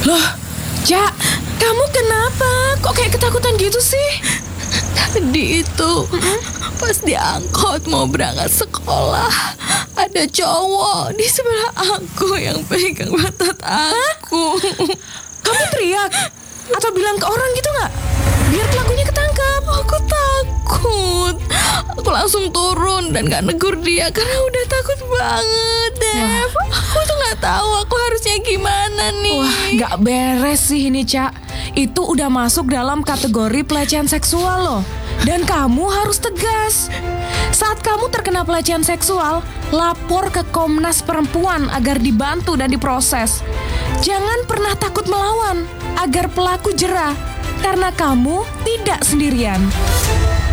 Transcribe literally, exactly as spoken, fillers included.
Loh, Cak, kamu kenapa? Kok kayak ketakutan gitu sih? Tadi itu pas diangkut mau berangkat sekolah, ada cowok di sebelah aku yang pegang pantat aku. Kamu teriak? Atau bilang ke orang gitu gak? Biar pelakunya ketangkap. Aku takut. Aku langsung turun dan gak negur dia karena udah takut banget, Dev. Aku tuh gak tahu aku harusnya gimana nih. Wah, gak beres sih ini, Cak. Itu udah masuk dalam kategori pelecehan seksual loh. Dan kamu harus tegas. Saat kamu terkena pelecehan seksual, lapor ke Komnas Perempuan agar dibantu dan diproses. Jangan pernah takut melawan agar pelaku jera, karena kamu tidak sendirian.